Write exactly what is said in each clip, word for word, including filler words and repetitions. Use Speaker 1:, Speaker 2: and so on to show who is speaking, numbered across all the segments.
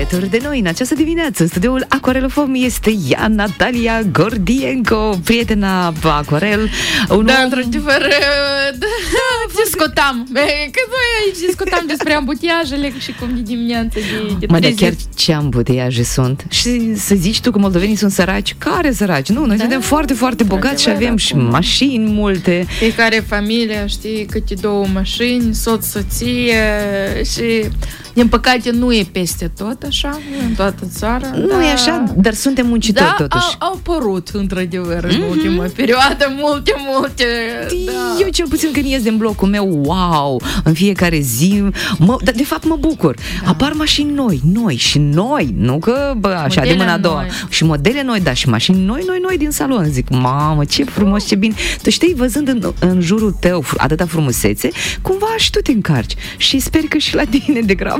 Speaker 1: Alături de noi în această dimineață, în studioul Aquarel F M, este ea, Natalia Gordienko, prietena Aquarel. Un
Speaker 2: da,
Speaker 1: om...
Speaker 2: într-adevăr, da, da, discutam. Că noi aici discutam despre ambutiajele și cum de dimineață de, de
Speaker 1: Mă, dar chiar ce ambutiaje sunt. Și să zici tu că moldovenii sunt săraci? Care săraci? Nu, noi da, suntem foarte, foarte bogați și avem și mașini multe.
Speaker 2: Fiecare familie, știi, câte două mașini, soț, soție și... Din păcate nu e peste tot așa, în toată țara.
Speaker 1: Nu
Speaker 2: dar...
Speaker 1: e așa, dar suntem muncitori
Speaker 2: da,
Speaker 1: totuși.
Speaker 2: Au, au apărut, într-adevăr,
Speaker 1: mm-hmm.
Speaker 2: în ultima perioadă, multe, multe. Da.
Speaker 1: Eu cel puțin când ies din blocul meu, wow, în fiecare zi, mă, dar de fapt mă bucur. Da. Apar mașini noi, noi și noi, nu că bă, așa, modele de mâna a doua. Noi. Și modele noi, da, și mașini noi, noi, noi din salon. Zic, mamă, ce frumos, ce bine. Tu știi, văzând în, în jurul tău atâta frumusețe, cumva și tu te încarci. Și sper că și la tine de grabă.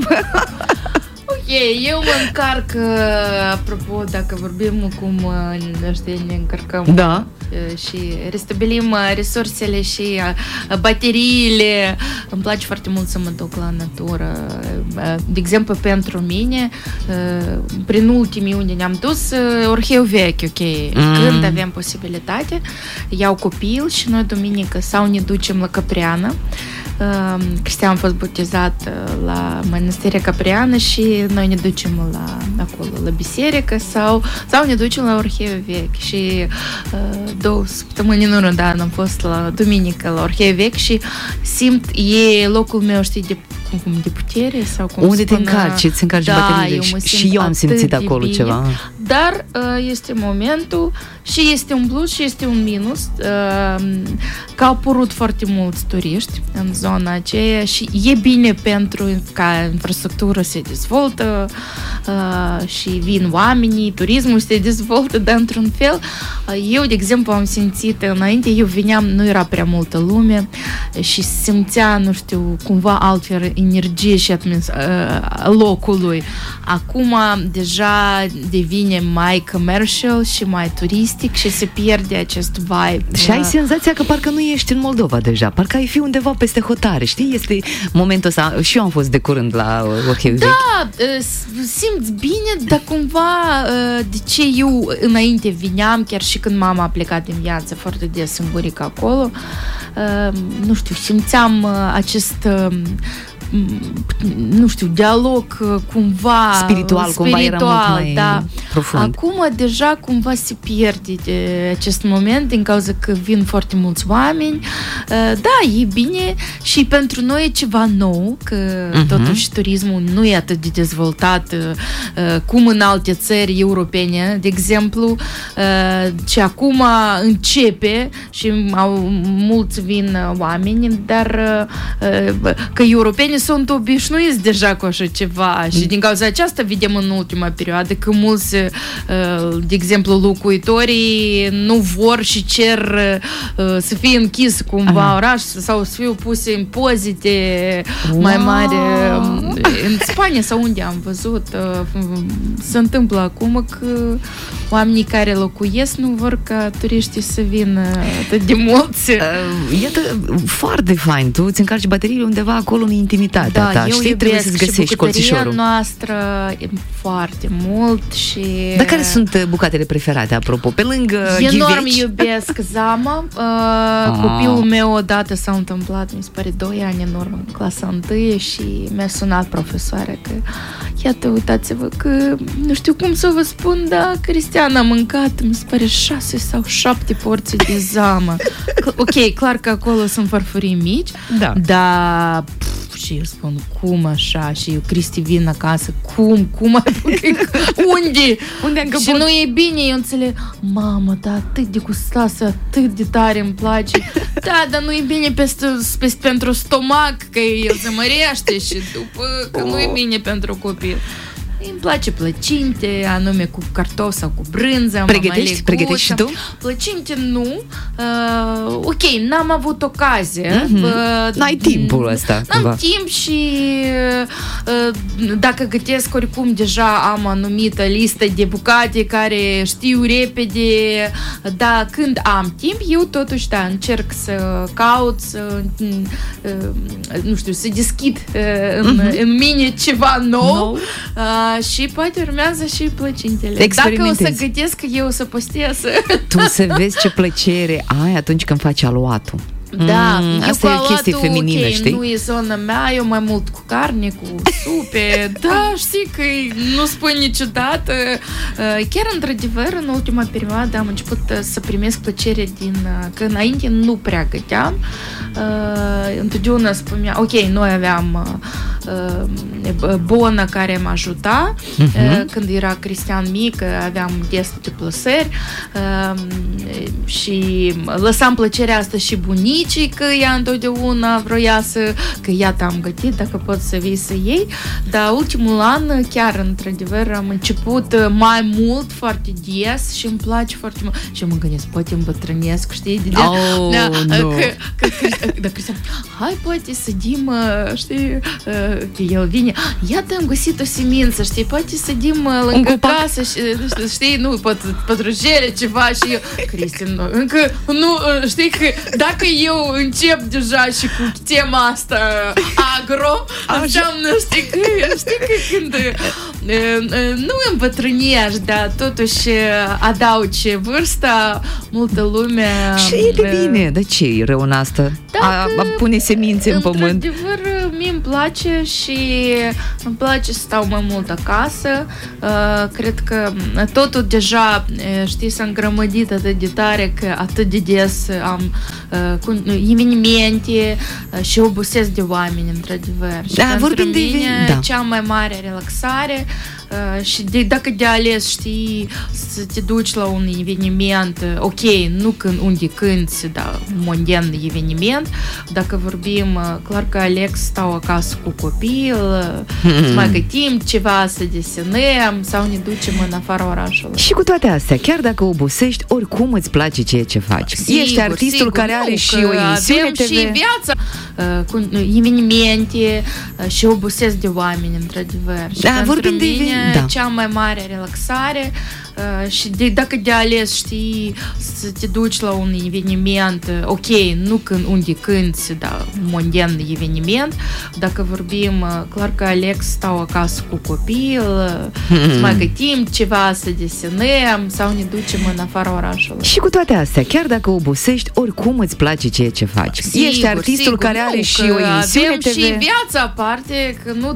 Speaker 2: Ok, eu mă încarc, apropo, dacă vorbim cum știi, ne încărcăm
Speaker 1: da.
Speaker 2: Și restabilim resursele și bateriile. Îmi place foarte mult să mă duc la natură. De exemplu, pentru mine, prin ultimii unde ne-am dus, Orheu Vechi, ok, mm. când avem posibilitate, iau copil și noi duminică sau ne ducem la Căpreană. Cristian a fost botezat la Mănăstirea Căpreană și noi ne ducem la, acolo, la biserică sau, sau ne ducem la Orheu Vechi și uh, două săptămâni în urmă, da, am fost la duminică la Orheu Vechi și simt, e locul meu, știi, de, cum, de putere sau cum
Speaker 1: unde
Speaker 2: spune,
Speaker 1: te încarci, îți încarci
Speaker 2: da,
Speaker 1: bateriile și eu am simțit acolo
Speaker 2: bine,
Speaker 1: ceva.
Speaker 2: Dar uh, este momentul și este un plus și este un minus uh, că au apărut foarte mulți turiști în zona aceea și e bine pentru ca infrastructura se dezvoltă uh, și vin oamenii, turismul se dezvoltă, dar într-un fel uh, eu, de exemplu, am simțit înainte, eu veneam, nu era prea multă lume și simțea, nu știu, cumva altfel energie și atmos- uh, locului. Acum deja devine mai commercial și mai turistic și se pierde acest vibe.
Speaker 1: Și ai senzația că parcă nu ești în Moldova deja, parcă ai fi undeva peste hotare, știi? Este momentul ăsta, și eu am fost de curând la Orheu Vechi.
Speaker 2: Da, simți bine, dar cumva de ce eu înainte vineam, chiar și când mama a plecat din viață foarte des în Burica acolo, nu știu, simțeam acest nu știu, dialog cumva
Speaker 1: spiritual, cumva era mult mai
Speaker 2: da.
Speaker 1: profund.
Speaker 2: Acum deja cumva se pierde de acest moment din cauza că vin foarte mulți oameni. Da, e bine și pentru noi e ceva nou, că uh-huh. totuși turismul nu e atât de dezvoltat cum în alte țări europene, de exemplu, și acum începe și au, mulți vin oameni, dar că europenii sunt obișnuiți deja cu așa ceva și din cauza aceasta vedem în ultima perioadă că mulți, de exemplu, locuitorii nu vor și cer să fie închis cumva Aha. oraș sau să fie puse impozite wow. mai mari. În Spania sau unde am văzut, se întâmplă acum că oamenii care locuiesc nu vor ca turiștii să vină atât de mulți.
Speaker 1: Iată, foarte fain, tu îți încarci bateriile undeva acolo în intimitatea
Speaker 2: da,
Speaker 1: ta,
Speaker 2: eu
Speaker 1: știi, trebuie să-ți găsești colțișorul.
Speaker 2: Noastră e foarte mult și...
Speaker 1: Dar care sunt bucatele preferate, apropo? Pe lângă
Speaker 2: enorm
Speaker 1: ghiveci?
Speaker 2: iubesc zama. Uh, ah. Copilul meu odată s-a întâmplat, mi se pare, doi ani în urmă, în clasa întâi și mi-a sunat profesoara că iată, uitați-vă că nu știu cum să vă spun, dar Cristian a mâncat, mi se pare, șase sau șapte porții de zamă. Ok, clar că acolo sunt farfurii mici,
Speaker 1: da.
Speaker 2: dar pf, și eu spun, cum așa? Și eu, Cristi, vin acasă, cum, cum? Unde?
Speaker 1: Unde am
Speaker 2: și nu e bine, eu înțeleg, mamă, da, atât de gustoasă, atât de tare îmi place. Da, dar nu e bine peste, peste, pentru stomac, că el se mărește și după că oh. nu e bine pentru copil. Îmi place plăcinte, anume cu cartofi sau cu brânză.
Speaker 1: Pregătești? Pregătești și tu?
Speaker 2: Plăcinte nu. Uh, ok, n-am avut ocazie.
Speaker 1: Mm-hmm.
Speaker 2: Uh,
Speaker 1: N-ai timpul ăsta.
Speaker 2: N-am
Speaker 1: cumva.
Speaker 2: timp și uh, dacă gătesc oricum deja am anumită listă de bucate care știu repede, dar când am timp, eu totuși da, încerc să caut, să, uh, nu știu, să deschid uh, în, mm-hmm. în mine ceva nou. nou. Uh, și poate urmează și plăcintele. Dacă o să gătesc, eu o să postez.
Speaker 1: Tu să vezi ce plăcere ai atunci când faci aluatul.
Speaker 2: Da,
Speaker 1: mm,
Speaker 2: eu
Speaker 1: asta
Speaker 2: cu
Speaker 1: e o chestie
Speaker 2: aluatul,
Speaker 1: feminină,
Speaker 2: okay,
Speaker 1: știi?
Speaker 2: Nu e zona mea, eu mai mult cu carne, cu supe. Da, știi că nu spun niciodată. Chiar într-adevăr, în ultima perioadă am început să primesc plăcere din... Că înainte nu prea găteam. Întotdeauna spunea, ok, noi aveam Bona care mă ajuta. Uh-huh. Când era Cristian mic, aveam destul de plăsări și lăsam plăcerea asta și bunicii, că ea întotdeauna vroia să, că iată am gătit, dacă pot să vii să iei. Dar ultimul an, chiar într-adevăr, am început mai mult, foarte des și îmi place foarte mult. Și mă gândesc, poate îmbătrânesc, știi? De
Speaker 1: oh,
Speaker 2: da,
Speaker 1: no.
Speaker 2: că, că, că, da, Cristian, hai, poate sădim, știi, că el vine, iată am găsit o semință, știi, poate sădim lângă casă, știi, nu, pătrujele, ceva și eu, Cristian, încă, nu, știi că dacă eu încep deja și cu tema asta agro, înseamnă, știi că, știi că când nu îmbătrânești, dar totuși adaugi vârsta, multă lume...
Speaker 1: Și e de bine, de ce e rău în asta? A, a pune semințe în pământ.
Speaker 2: Într-adevăr, mie îmi place și îmi place să stau mai mult acasă. Uh, cred că totul deja, știi, s-a îngrămădit atât de tare că atât de des am uh, evenimente uh, și obosesc de oameni, într-adevăr. Și
Speaker 1: da,
Speaker 2: pentru mine,
Speaker 1: de... da.
Speaker 2: cea mai mare relaxare uh, și de, dacă de ales, știi, să te duci la un eveniment, ok, nu când, unde cânti, dar mondian eveniment, dacă vorbim, clar că aleg să stau acasă cu copil, mm-hmm. să mai gătim ceva, să desenăm sau ne ducem în afara orașului.
Speaker 1: Și cu toate astea, chiar dacă obosești, oricum îți place ceea ce faci. Sigur, ești artistul sigur, care are nu, și o emisiune T V.
Speaker 2: Și viața uh, cu evenimente uh, și obosesc de oameni, într-adevăr. Și
Speaker 1: da,
Speaker 2: pentru mine,
Speaker 1: de... da.
Speaker 2: cea mai mare relaxare uh, și de, dacă de ales, știi, să te duci la un eveniment, ok, nu când, unde cânti, dar mondian eveniment, dacă vorbim, clar că aleg să stau acasă cu copil, mm-hmm. să mai gătim ceva, să desenăm sau ne ducem în afara orașului.
Speaker 1: Și cu toate astea, chiar dacă obosești, oricum îți place ceea ce faci.
Speaker 2: Sigur,
Speaker 1: ești artistul
Speaker 2: sigur,
Speaker 1: care are
Speaker 2: nu,
Speaker 1: și o emisiune
Speaker 2: avem
Speaker 1: T V.
Speaker 2: Și viața aparte, că nu